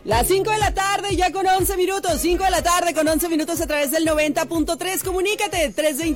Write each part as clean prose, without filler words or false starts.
Las 5 de la tarde, ya con 11 minutos, 5 de la tarde con 11 minutos a través del 90.3. Comunícate,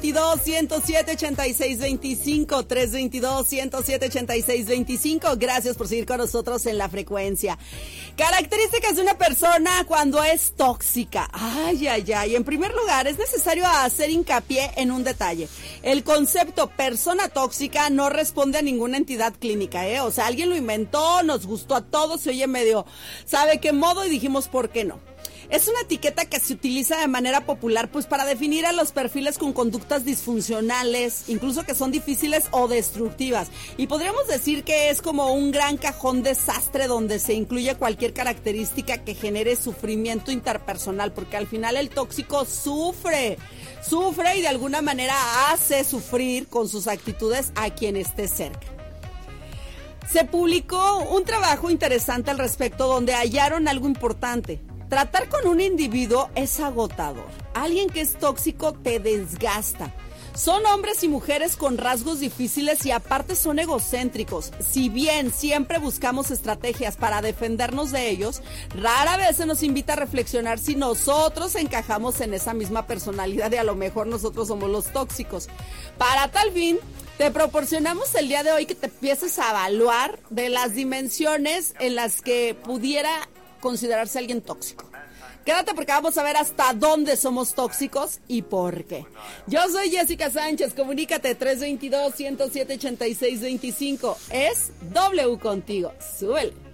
322-107-8625, 322-107-8625. Gracias por seguir con nosotros en la frecuencia. Características de una persona cuando es tóxica. Ay. En primer lugar, es necesario hacer hincapié en un detalle. El concepto persona tóxica no responde a ninguna entidad clínica, ¿eh? O sea, alguien lo inventó, nos gustó a todos, se oye medio, ¿sabe qué modo? Y dijimos, ¿por qué no? Es una etiqueta que se utiliza de manera popular pues para definir a los perfiles con conductas disfuncionales, incluso que son difíciles o destructivas. Y podríamos decir que es como un gran cajón desastre donde se incluye cualquier característica que genere sufrimiento interpersonal, porque al final el tóxico sufre y de alguna manera hace sufrir con sus actitudes a quien esté cerca. Se publicó un trabajo interesante al respecto donde hallaron algo importante. Tratar con un individuo es agotador. Alguien que es tóxico te desgasta. Son hombres y mujeres con rasgos difíciles y aparte son egocéntricos. Si bien siempre buscamos estrategias para defendernos de ellos, rara vez se nos invita a reflexionar si nosotros encajamos en esa misma personalidad y a lo mejor nosotros somos los tóxicos. Para tal fin, te proporcionamos el día de hoy que te empieces a evaluar de las dimensiones en las que pudiera considerarse alguien tóxico. Quédate porque vamos a ver hasta dónde somos tóxicos y por qué. Yo soy Jessica Sánchez, comunícate 322-107-8625. Es W contigo. Súbele.